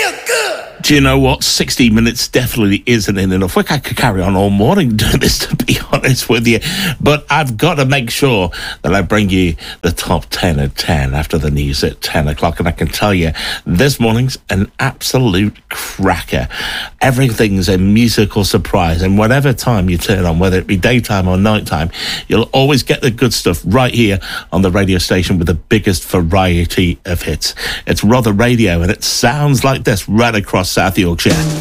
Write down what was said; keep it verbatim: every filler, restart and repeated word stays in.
Do you know what? sixty minutes definitely isn't enough. I could carry on all morning doing this, to be honest with you. But I've got to make sure that I bring you the top ten at ten after the news at ten o'clock. And I can tell you, this morning's an absolute cracker. Everything's a musical surprise. And whatever time you turn on, whether it be daytime or nighttime, you'll always get the good stuff right here on the radio station with the biggest variety of hits. It's Rother Radio, and it sounds like this right across South Yorkshire.